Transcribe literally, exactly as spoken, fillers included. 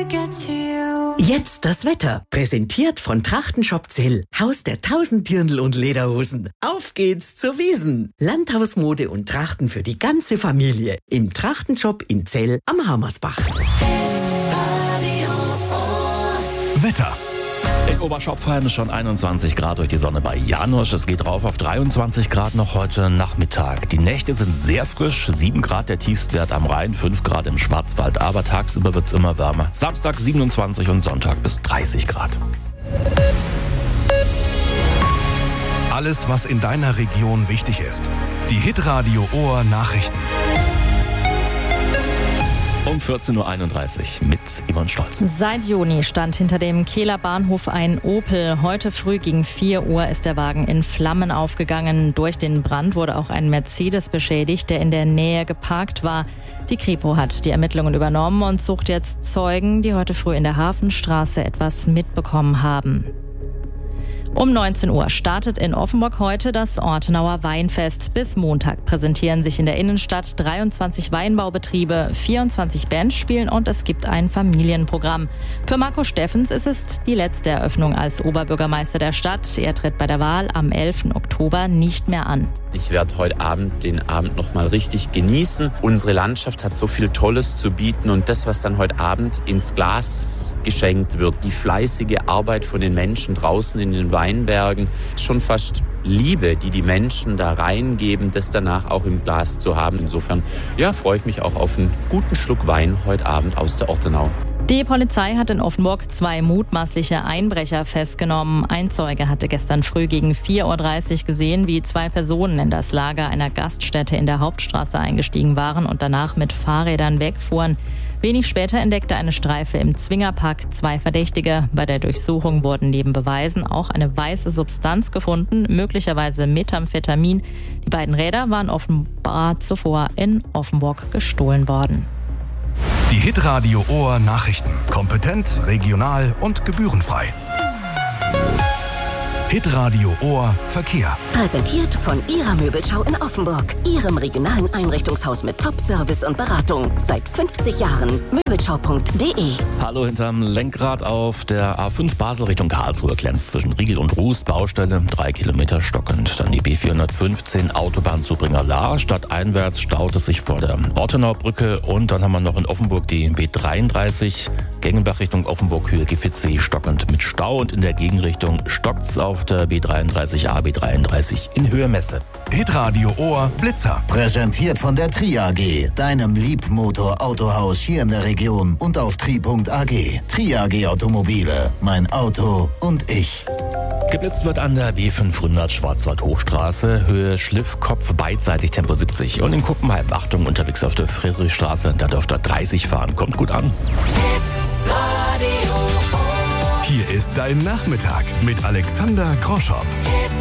Jetzt das Wetter. Präsentiert von Trachtenshop Zell. Haus der tausend Dirndl und Lederhosen. Auf geht's zur Wiesn. Landhausmode und Trachten für die ganze Familie. Im Trachtenshop in Zell am Hammersbach. Wetter. In Oberschopfheim ist schon einundzwanzig Grad durch die Sonne bei Janusz. Es geht rauf auf dreiundzwanzig Grad noch heute Nachmittag. Die Nächte sind sehr frisch. sieben Grad der Tiefstwert am Rhein, fünf Grad im Schwarzwald. Aber tagsüber wird es immer wärmer. Samstag siebenundzwanzig und Sonntag bis dreißig Grad. Alles, was in deiner Region wichtig ist. Die Hitradio Ohr Nachrichten. Um vierzehn Uhr einunddreißig mit Yvonne Stolz. Seit Juni stand hinter dem Kehler Bahnhof ein Opel. Heute früh gegen vier Uhr ist der Wagen in Flammen aufgegangen. Durch den Brand wurde auch ein Mercedes beschädigt, der in der Nähe geparkt war. Die Kripo hat die Ermittlungen übernommen und sucht jetzt Zeugen, die heute früh in der Hafenstraße etwas mitbekommen haben. Um neunzehn Uhr startet in Offenburg heute das Ortenauer Weinfest. Bis Montag präsentieren sich in der Innenstadt dreiundzwanzig Weinbaubetriebe, vierundzwanzig Bands spielen und es gibt ein Familienprogramm. Für Marco Steffens ist es die letzte Eröffnung als Oberbürgermeister der Stadt. Er tritt bei der Wahl am elften Oktober nicht mehr an. Ich werde heute Abend den Abend noch mal richtig genießen. Unsere Landschaft hat so viel Tolles zu bieten und das, was dann heute Abend ins Glas geschenkt wird, die fleißige Arbeit von den Menschen draußen in den Weinbergen, schon fast Liebe, die die Menschen da reingeben, das danach auch im Glas zu haben. Insofern ja, freue ich mich auch auf einen guten Schluck Wein heute Abend aus der Ortenau. Die Polizei hat in Offenburg zwei mutmaßliche Einbrecher festgenommen. Ein Zeuge hatte gestern früh gegen vier Uhr dreißig gesehen, wie zwei Personen in das Lager einer Gaststätte in der Hauptstraße eingestiegen waren und danach mit Fahrrädern wegfuhren. Wenig später entdeckte eine Streife im Zwingerpark zwei Verdächtige. Bei der Durchsuchung wurden neben Beweisen auch eine weiße Substanz gefunden, möglicherweise Methamphetamin. Die beiden Räder waren offenbar zuvor in Offenburg gestohlen worden. Die Hitradio Ohr Nachrichten. Kompetent, regional und gebührenfrei. Hitradio Ohr Verkehr. Präsentiert von Ihrer Möbelschau in Offenburg. Ihrem regionalen Einrichtungshaus mit Top-Service und Beratung. Seit fünfzig Jahren. Möbelschau punkt de. Hallo hinterm Lenkrad auf der A fünf Basel Richtung Karlsruhe. Klemmt zwischen Riegel und Ruß. Baustelle, drei Kilometer stockend. Dann die B vierhundertfünfzehn Autobahnzubringer Lahr. Stadteinwärts staut es sich vor der Ortenaubrücke. Und dann haben wir noch in Offenburg die B dreiunddreißig. Gengenbach Richtung Offenburg, Höhe Giffitz-See stockend mit Stau. Und in der Gegenrichtung stockt's auf der B dreiunddreißig A, B dreiunddreißig in Höhe Messe. Hitradio Ohr Blitzer. Präsentiert von der Tri A G, deinem Liebmotor-Autohaus hier in der Region und auf tri punkt a g. Tri A G Automobile, mein Auto und ich. Geblitzt wird an der B fünfhundert Schwarzwald-Hochstraße, Höhe Schliffkopf, beidseitig Tempo siebzig. Und in Kuppenheim, Achtung, unterwegs auf der Friedrichstraße, da dürft ihr dreißig fahren. Kommt gut an. Hier ist dein Nachmittag mit Alexander Groschopp.